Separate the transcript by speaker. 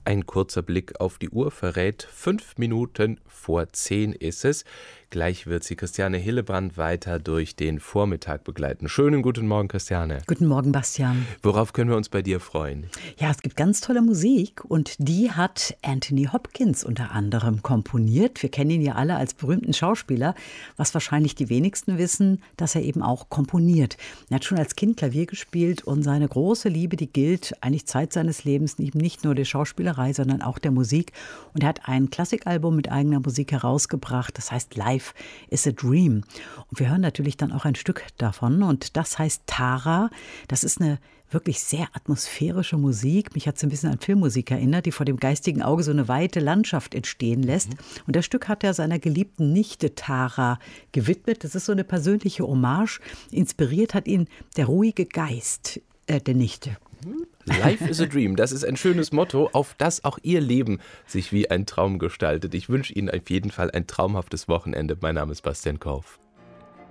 Speaker 1: Ein kurzer Blick auf die Uhr verrät, 5 Minuten vor 10 ist es. Gleich wird sie Christiane Hillebrand weiter durch den Vormittag begleiten. Schönen guten Morgen, Christiane.
Speaker 2: Guten Morgen, Bastian.
Speaker 1: Worauf können wir uns bei dir freuen?
Speaker 2: Ja, es gibt ganz tolle Musik und die hat Anthony Hopkins unter anderem komponiert. Wir kennen ihn ja alle als berühmten Schauspieler, was wahrscheinlich die wenigsten wissen, dass er eben auch komponiert. Er hat schon als Kind Klavier gespielt und seine große Liebe, die gilt eigentlich Zeit seines Lebens eben nicht nur der Schauspielerei, sondern auch der Musik. Und er hat ein Klassikalbum mit eigener Musik herausgebracht, das heißt Life is a Dream. Und wir hören natürlich dann auch ein Stück davon und das heißt Tara. Das ist eine wirklich sehr atmosphärische Musik. Mich hat es ein bisschen an Filmmusik erinnert, die vor dem geistigen Auge so eine weite Landschaft entstehen lässt. Und das Stück hat er seiner geliebten Nichte Tara gewidmet. Das ist so eine persönliche Hommage. Inspiriert hat ihn der ruhige Geist der Nichte.
Speaker 1: Life is a Dream, das ist ein schönes Motto, auf das auch Ihr Leben sich wie ein Traum gestaltet. Ich wünsche Ihnen auf jeden Fall ein traumhaftes Wochenende. Mein Name ist Bastian Korf.